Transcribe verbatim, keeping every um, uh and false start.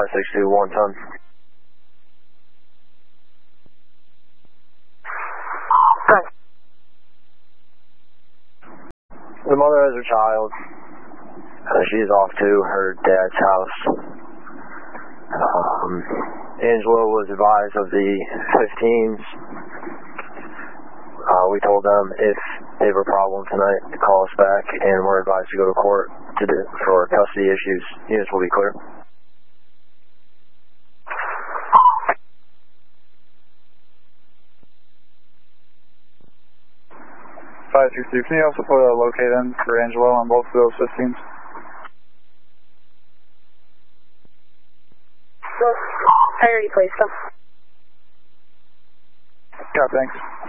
five six two one ton. Good. The mother has her child. Uh, she's off to her dad's house. Um, Angelo was advised of the fifteens. Uh, we told them if they have a problem tonight to call us back, and we're advised to go to court to do, for custody issues. Units will be clear. five six two, can you also put a locate in for Angelo on both of those fifteens? I already placed them. Yeah, thanks.